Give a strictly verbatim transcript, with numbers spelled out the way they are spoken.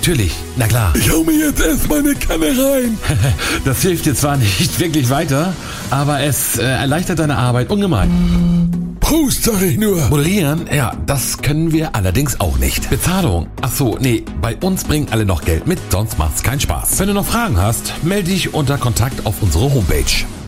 natürlich. Na klar. Ich hau mir jetzt erstmal eine Kanne rein. Das hilft dir zwar nicht wirklich weiter, aber es äh, erleichtert deine Arbeit ungemein. Prost, sag ich nur. Moderieren? Ja, das können wir allerdings auch nicht. Bezahlung? Ach so, nee, bei uns bringen alle noch Geld mit, sonst macht's keinen Spaß. Wenn du noch Fragen hast, melde dich unter Kontakt auf unsere Homepage.